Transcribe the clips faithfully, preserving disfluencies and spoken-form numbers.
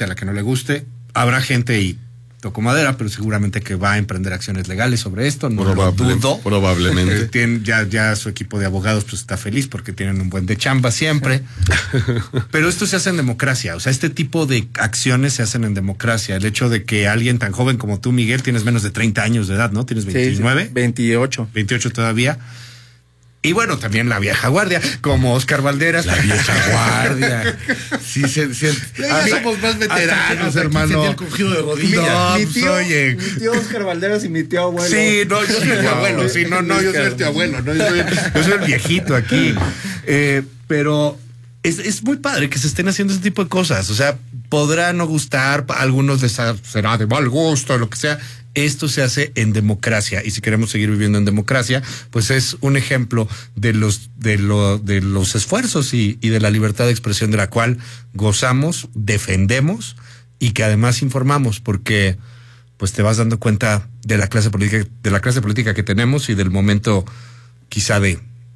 a la que no le guste. Habrá gente y toco madera, pero seguramente que va a emprender acciones legales sobre esto. No Probable, lo dudo. Probablemente. Eh, tienen, ya, ya su equipo de abogados pues está feliz porque tienen un buen de chamba siempre. Pero esto se hace en democracia. O sea, este tipo de acciones se hacen en democracia. El hecho de que alguien tan joven como tú, Miguel, tienes menos de treinta años de edad, ¿no? Tienes veintinueve. Sí, veintiocho. veintiocho todavía. Y bueno, también la vieja guardia, como Oscar Valderas. La vieja guardia. Sí, se, se, ah, somos más veteranos, hasta hermano. El cogido de rodillas. No, mi, tío, oye. mi tío Oscar Valderas y mi tío abuelo. Sí, no, yo soy el abuelo. Sí, no, no, yo soy el tío abuelo. No, yo, soy el, yo soy el viejito aquí. Eh, pero es, es muy padre que se estén haciendo ese tipo de cosas. O sea, podrá no gustar, a algunos les será de mal gusto, lo que sea. Esto se hace en democracia y si queremos seguir viviendo en democracia, pues es un ejemplo de los de lo, de los esfuerzos y, y de la libertad de expresión de la cual gozamos, defendemos y que además informamos, porque pues te vas dando cuenta de la clase política, de la clase política que tenemos y del momento quizá de,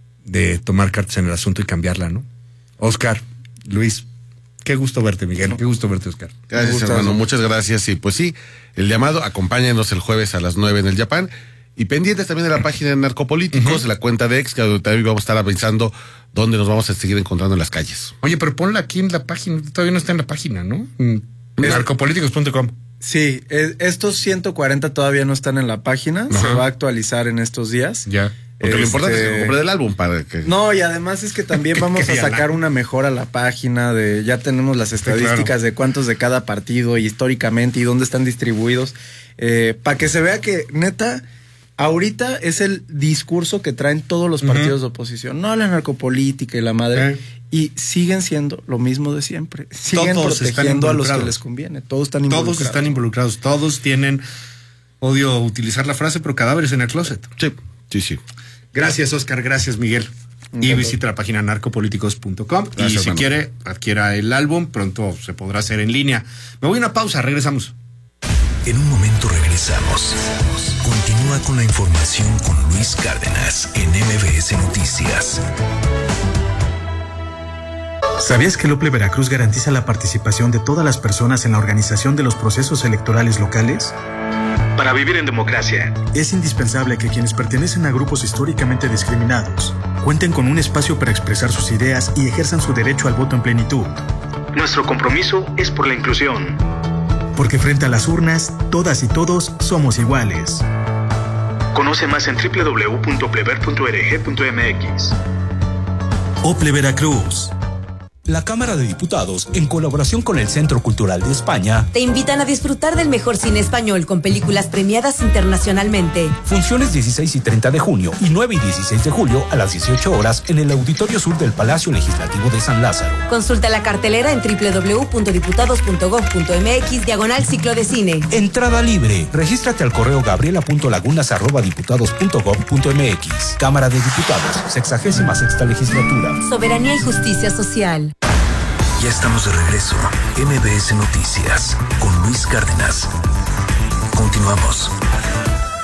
de tomar cartas en el asunto y cambiarla, ¿no? Oscar, Luis. Qué gusto verte, Miguel. Qué gusto verte, Oscar. Gracias, hermano. Muchas gracias. Y pues sí, el llamado, acompáñenos el jueves a las nueve en el Japán. Y pendientes también de la página de Narcopolíticos, uh-huh. la cuenta de Ex, que también vamos a estar avisando dónde nos vamos a seguir encontrando en las calles. Oye, pero ponla aquí en la página. Todavía no está en la página, ¿no? Narcopolíticos punto com. Sí, es, estos ciento cuarenta todavía no están en la página. Uh-huh. Se va a actualizar en estos días. Ya. Porque este... lo importante es que compre el álbum para que... No, y además es que también vamos a sacar una mejora a la página de... Ya tenemos las estadísticas sí, claro. de cuántos de cada partido y históricamente y dónde están distribuidos. Eh, para que se vea que, neta, ahorita es el discurso que traen todos los partidos uh-huh. de oposición. No la narcopolítica y la madre. Eh. Y siguen siendo lo mismo de siempre. Siguen todos protegiendo a los que les conviene. Todos están involucrados. Todos están involucrados. Todos tienen... Odio utilizar la frase, pero cadáveres en el closet. Sí, sí, sí. Gracias, Oscar. Gracias, Miguel. Y visita la página narcopolíticos punto com. Y si hermano. quiere, adquiera el álbum. Pronto se podrá hacer en línea. Me voy a una pausa. Regresamos. En un momento regresamos. Continúa con la información con Luis Cárdenas en M B S Noticias. ¿Sabías que el O P L E Veracruz garantiza la participación de todas las personas en la organización de los procesos electorales locales? Para vivir en democracia, es indispensable que quienes pertenecen a grupos históricamente discriminados cuenten con un espacio para expresar sus ideas y ejerzan su derecho al voto en plenitud. Nuestro compromiso es por la inclusión. Porque frente a las urnas, todas y todos somos iguales. Conoce más en doble u doble u doble u punto pleber punto org punto m x. O P L E Veracruz. La Cámara de Diputados, en colaboración con el Centro Cultural de España, te invitan a disfrutar del mejor cine español con películas premiadas internacionalmente. Funciones dieciséis y treinta de junio y nueve y dieciséis de julio a las dieciocho horas en el Auditorio Sur del Palacio Legislativo de San Lázaro. Consulta la cartelera en doble u doble u doble u punto diputados punto gob punto m x diagonal ciclo de cine. Entrada libre. Regístrate al correo gabriela punto lagunas arroba diputados punto gob punto m x. Cámara de Diputados, sexagésima sexta legislatura. Soberanía y justicia social. Ya estamos de regreso. M B S Noticias con Luis Cárdenas. Continuamos.